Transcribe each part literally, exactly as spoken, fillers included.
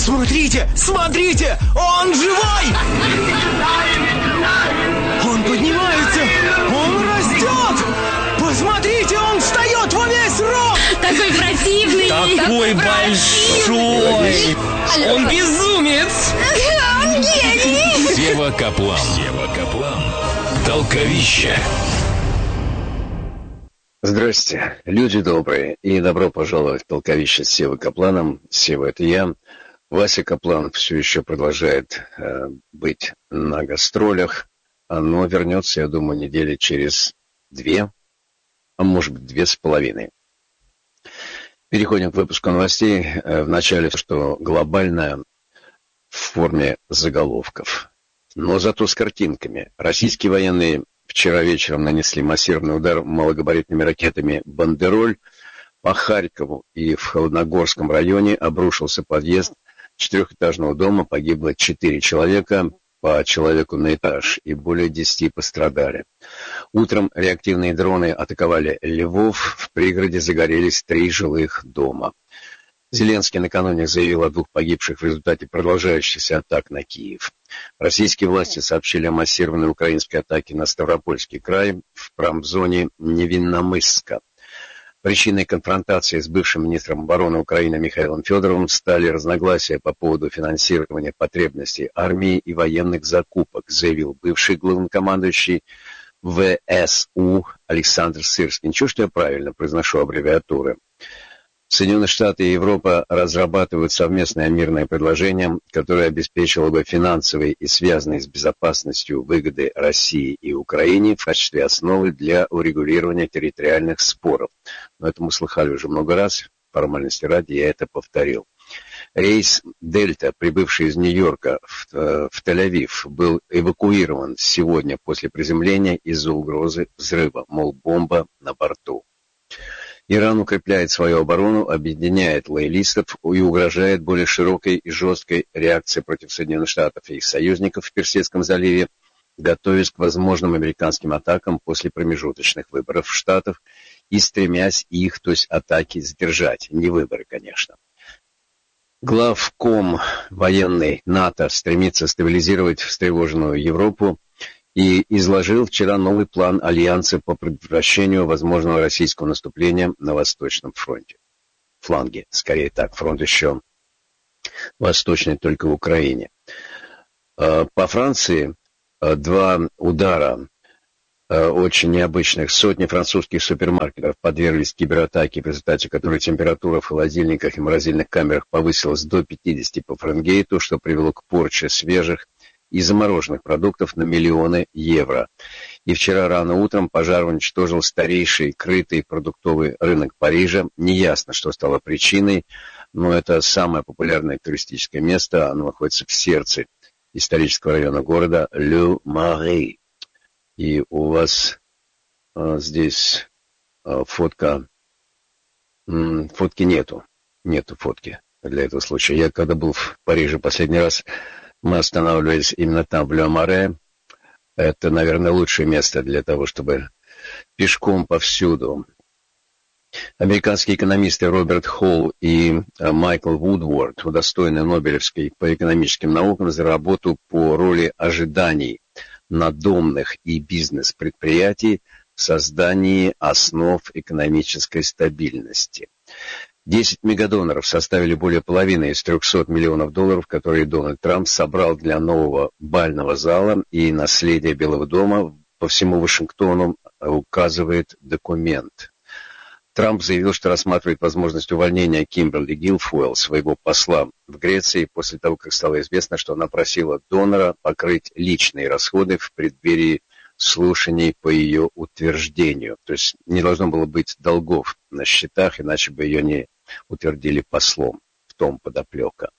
Смотрите, смотрите, он живой! Он поднимается, он растет! Посмотрите, он встает во весь рост! Такой противный! Такой большой! Он безумец! Он гений! Сева Каплан. Сева Каплан. Толковище. Здрасте, люди добрые, и добро пожаловать в Толковище с Севой Капланом. Сева — это я. Вася Каплан все еще продолжает э, быть на гастролях, но вернется, я думаю, недели через две, а может быть две с половиной. Переходим к выпуску новостей. Э, вначале, что глобальное в форме заголовков, но зато с картинками. Российские военные вчера вечером нанесли массированный удар малогабаритными ракетами «Бандероль» по Харькову, и в Холодногорском районе обрушился подъезд четырехэтажного дома, погибло четыре человека, по человеку на этаж, и более десяти пострадали. Утром реактивные дроны атаковали Львов, в пригороде загорелись три жилых дома. Зеленский накануне заявил о двух погибших в результате продолжающихся атак на Киев. Российские власти сообщили о массированной украинской атаке на Ставропольский край в промзоне Невинномысска. Причиной конфронтации с бывшим министром обороны Украины Михаилом Федоровым стали разногласия по поводу финансирования потребностей армии и военных закупок, заявил бывший главнокомандующий ВСУ Александр Сырский. Ничего, что я правильно произношу аббревиатуры. Соединенные Штаты и Европа разрабатывают совместное мирное предложение, которое обеспечило бы финансовые и связанные с безопасностью выгоды России и Украине в качестве основы для урегулирования территориальных споров. Но это мы слыхали уже много раз, формальности ради я это повторил. Рейс «Дельта», прибывший из Нью-Йорка в, в Тель-Авив, был эвакуирован сегодня после приземления из-за угрозы взрыва, мол, бомба на борту. Иран укрепляет свою оборону, объединяет лоялистов и угрожает более широкой и жесткой реакцией против Соединенных Штатов и их союзников в Персидском заливе, готовясь к возможным американским атакам после промежуточных выборов Штатов и стремясь их, то есть атаки, сдержать. Не выборы, конечно. Главком военный НАТО стремится стабилизировать встревоженную Европу и изложил вчера новый план Альянса по предотвращению возможного российского наступления на Восточном фронте. Фланге, скорее так, фронт еще восточный только в Украине. По Франции два удара очень необычных. Сотни французских супермаркетов подверглись кибератаке, в результате которой температура в холодильниках и морозильных камерах повысилась до пятидесяти по Фаренгейту, что привело к порче свежих и замороженных продуктов на миллионы евро. И вчера рано утром пожар уничтожил старейший крытый продуктовый рынок Парижа. Неясно, что стало причиной, но это самое популярное туристическое место. Оно находится в сердце исторического района города Ле-Мари. И у вас а, здесь а, фотка. М, фотки нету. Нету фотки для этого случая. Я когда был в Париже последний раз, мы останавливались именно там, в Ле-Маре. Это, наверное, лучшее место для того, чтобы пешком повсюду. Американские экономисты Роберт Холл и Майкл Вудворд удостоены Нобелевской по экономическим наукам за работу по роли ожиданий надомных и бизнес-предприятий в создании основ экономической стабильности. десять мегадоноров составили более половины из трехсот миллионов долларов, которые Дональд Трамп собрал для нового бального зала и наследия Белого дома по всему Вашингтону, указывает документ. Трамп заявил, что рассматривает возможность увольнения Кимберли Гилфуэлл, своего посла в Греции, после того, как стало известно, что она просила донора покрыть личные расходы в преддверии слушаний по ее утверждению. То есть не должно было быть долгов на счетах, иначе бы ее не утвердили послом. В том подоплека.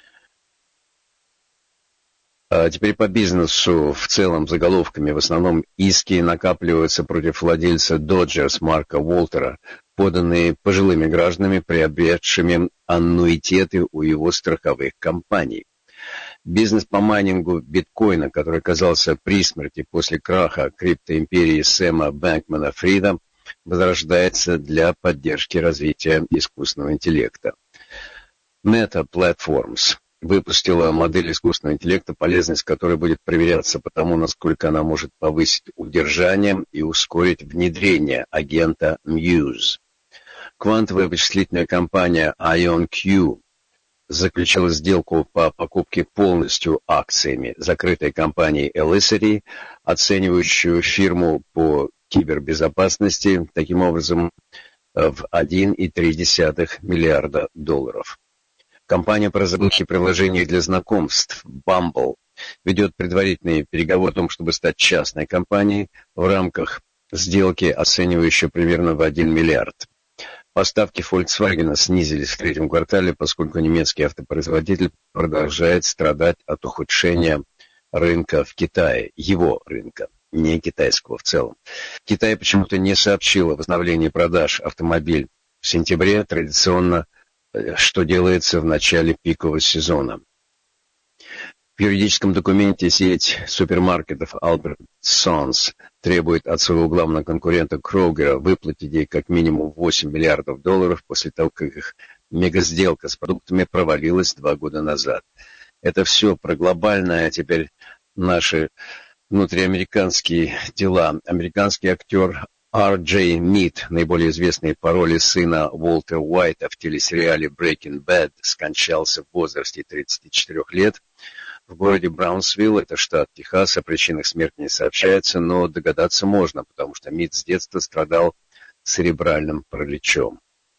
А теперь по бизнесу в целом заголовками. В основном иски накапливаются против владельца Dodgers Марка Уолтера, поданные пожилыми гражданами, приобретшими аннуитеты у его страховых компаний. Бизнес по майнингу биткоина, который оказался при смерти после краха криптоимперии Сэма Бэнкмана-Фрида, возрождается для поддержки развития искусственного интеллекта. Meta Platforms выпустила модель искусственного интеллекта, полезность которой будет проверяться по тому, насколько она может повысить удержание и ускорить внедрение агента Muse. Квантовая вычислительная компания IonQ заключила сделку по покупке полностью акциями закрытой компании Elicity, оценивающую фирму по кибербезопасности, таким образом, в один целых три десятых миллиарда долларов. Компания по разработке приложений для знакомств Bumble ведет предварительные переговоры о том, чтобы стать частной компанией в рамках сделки, оценивающей примерно в один миллиард. Поставки Volkswagen снизились в третьем квартале, поскольку немецкий автопроизводитель продолжает страдать от ухудшения рынка в Китае, его рынка, не китайского в целом. Китай почему-то не сообщил о возобновлении продаж автомобилей в сентябре, традиционно, что делается в начале пикового сезона. В юридическом документе сеть супермаркетов Albertsons требует от своего главного конкурента Крогера выплатить ей как минимум восемь миллиардов долларов после того, как их мегасделка с продуктами провалилась два года назад. Это все про глобальное, теперь наши внутриамериканские дела. Американский актер Ар Джей Мид, наиболее известный по роли сына Уолтера Уайта в телесериале Breaking Bad, скончался в возрасте тридцати четырёх лет. В городе Браунсвилл, это штат Техас, о причинах смерти не сообщается, но догадаться можно, потому что Мид с детства страдал церебральным параличом.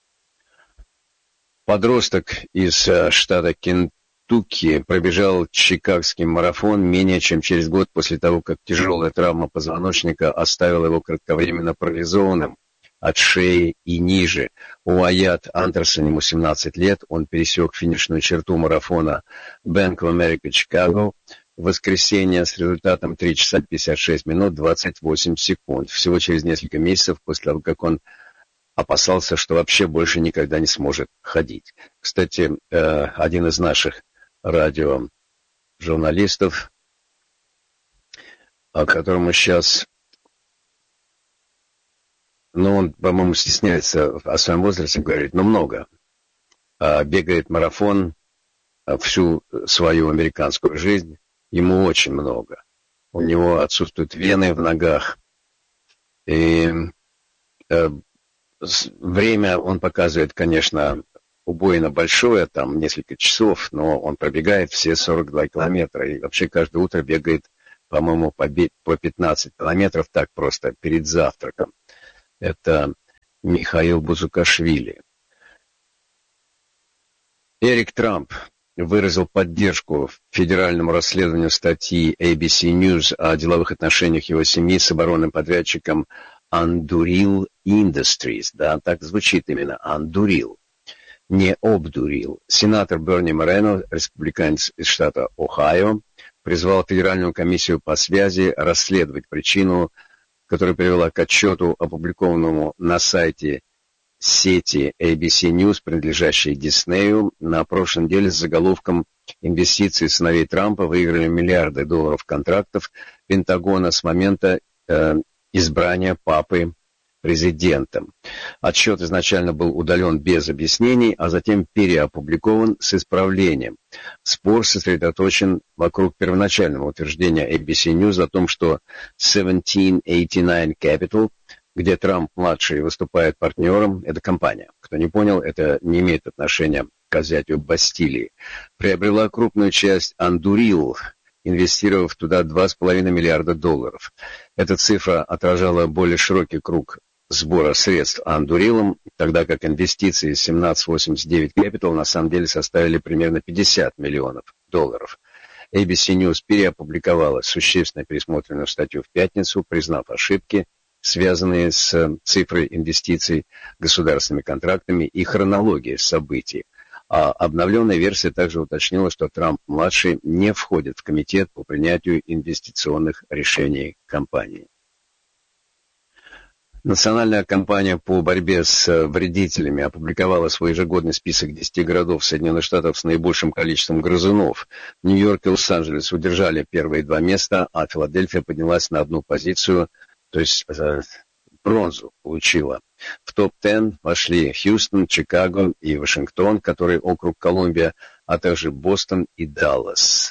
Подросток из штата Кентукки пробежал чикагский марафон менее чем через год после того, как тяжелая травма позвоночника оставила его кратковременно парализованным от шеи и ниже. Уайат Андерсон, ему семнадцать лет, он пересек финишную черту марафона Bank of America Chicago в воскресенье с результатом три часа пятьдесят шесть минут двадцать восемь секунд. Всего через несколько месяцев после того, как он опасался, что вообще больше никогда не сможет ходить. Кстати, один из наших радиожурналистов, которому сейчас... Но он, по-моему, стесняется о своем возрасте, говорит, но много. А бегает марафон всю свою американскую жизнь. Ему очень много. У него отсутствуют вены в ногах. И э, время он показывает, конечно, убойно большое, там несколько часов, но он пробегает все сорок два километра. И вообще каждое утро бегает, по-моему, по, по пятнадцать километров так просто перед завтраком. Это Михаил Бузукашвили. Эрик Трамп выразил поддержку федеральному расследованию статьи эй би си News о деловых отношениях его семьи с оборонным подрядчиком Anduril Industries. Да, так звучит именно Anduril, не обдурил. Сенатор Берни Морено, республиканец из штата Ohio, призвал Федеральную комиссию по связи расследовать причину, которая привела к отчету, опубликованному на сайте сети эй би си News, принадлежащей Диснею, на прошлой неделе с заголовком «Инвестиции сыновей Трампа выиграли миллиарды долларов контрактов Пентагона с момента э, избрания папы президентом». Отчет изначально был удален без объяснений, а затем переопубликован с исправлением. Спор сосредоточен вокруг первоначального утверждения эй би си News о том, что семнадцать восемьдесят девять Capital, где Трамп-младший выступает партнером, это компания. Кто не понял, это не имеет отношения к взятию Бастилии. Приобрела крупную часть Anduril, инвестировав туда два с половиной миллиарда долларов. Эта цифра отражала более широкий круг сбора средств Anduril, тогда как инвестиции семнадцать восемьдесят девять Capital на самом деле составили примерно пятьдесят миллионов долларов. эй би си News переопубликовала существенно пересмотренную статью в пятницу, признав ошибки, связанные с цифрой инвестиций, государственными контрактами и хронологией событий. А обновленная версия также уточнила, что Трамп-младший не входит в комитет по принятию инвестиционных решений компании. Национальная компания по борьбе с вредителями опубликовала свой ежегодный список десяти городов Соединенных Штатов с наибольшим количеством грызунов. Нью-Йорк и Лос-Анджелес удержали первые два места, а Филадельфия поднялась на одну позицию, то есть бронзу получила. В топ десять вошли Хьюстон, Чикаго и Вашингтон, который округ Колумбия, а также Бостон и Даллас.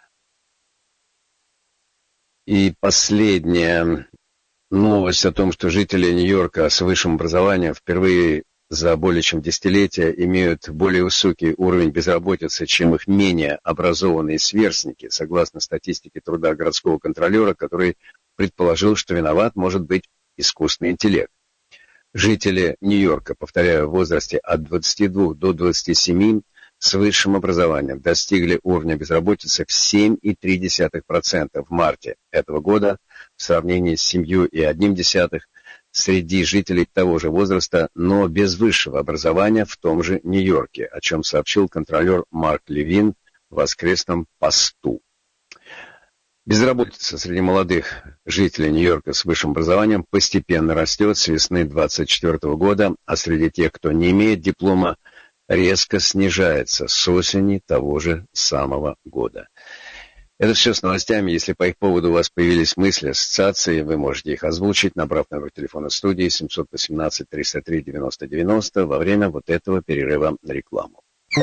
И последняя новость о том, что жители Нью-Йорка с высшим образованием впервые за более чем десятилетие имеют более высокий уровень безработицы, чем их менее образованные сверстники, согласно статистике труда городского контролера, который предположил, что виноват может быть искусственный интеллект. Жители Нью-Йорка, повторяю, в возрасте от двадцати двух до двадцати семи с высшим образованием достигли уровня безработицы в семь целых три десятых процента в марте этого года в сравнении с семью целых одной десятой процента среди жителей того же возраста, но без высшего образования в том же Нью-Йорке, о чем сообщил контролер Марк Левин в воскресном посту. Безработица среди молодых жителей Нью-Йорка с высшим образованием постепенно растет с весны двадцать четвёртого года, а среди тех, кто не имеет диплома, резко снижается с осени того же самого года. Это все с новостями. Если по их поводу у вас появились мысли, ассоциации, вы можете их озвучить, набрав номер телефона студии семь один восемь триста три девяносто девяносто во время вот этого перерыва на рекламу.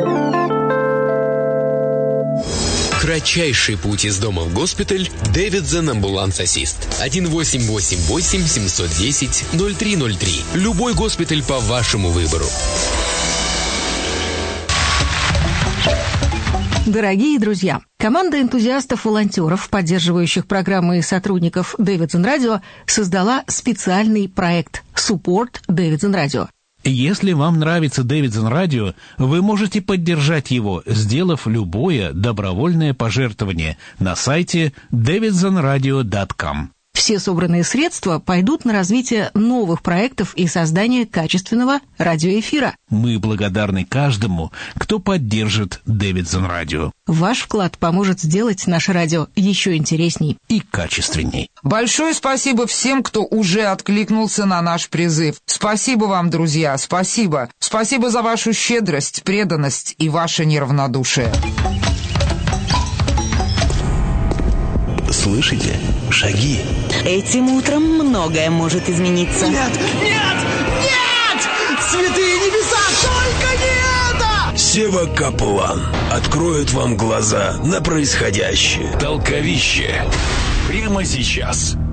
Кратчайший путь из дома в госпиталь. Дэвидсон Амбуланс Ассист. один восемь восемь восемь семь один ноль ноль три ноль три. Любой госпиталь по вашему выбору. Дорогие друзья, команда энтузиастов-волонтеров, поддерживающих программы и сотрудников Дэвидсон Радио, создала специальный проект «Support Дэвидсон Радио». Если вам нравится Дэвидсон Радио, вы можете поддержать его, сделав любое добровольное пожертвование на сайте дэвидсон радио точка ком. Все собранные средства пойдут на развитие новых проектов и создание качественного радиоэфира. Мы благодарны каждому, кто поддержит Дэвидсон Радио. Ваш вклад поможет сделать наше радио еще интересней и качественней. Большое спасибо всем, кто уже откликнулся на наш призыв. Спасибо вам, друзья, спасибо. Спасибо за вашу щедрость, преданность и ваше неравнодушие. Слышите? Шаги. Этим утром многое может измениться. Нет! Нет! Нет! Святые небеса, только не это! Сева Каплан откроет вам глаза на происходящее. Толковище. Прямо сейчас.